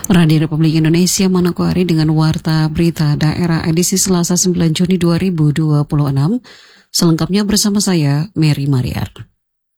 Radio Republik Indonesia Manokwari dengan Warta Berita Daerah edisi Selasa 9 Juni 2026. Selengkapnya bersama saya, Mary Mariar.